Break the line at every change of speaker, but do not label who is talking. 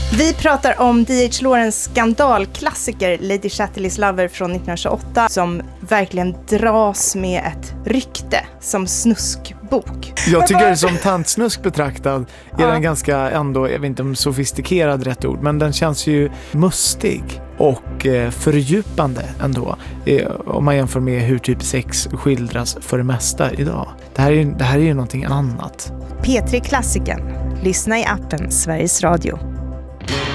Vi pratar om D.H. Lawrence skandalklassiker Lady Chatterleys Lover från 1928 som verkligen dras med ett rykte som snuskbok.
Jag tycker som tantsnusk betraktad är den ganska ändå, jag vet inte om sofistikerad rätt ord, men den känns ju mustig och fördjupande ändå om man jämför med hur typ sex skildras för det mesta idag. Det här är ju någonting annat.
P3 Klassiken. Lyssna i appen Sveriges Radio.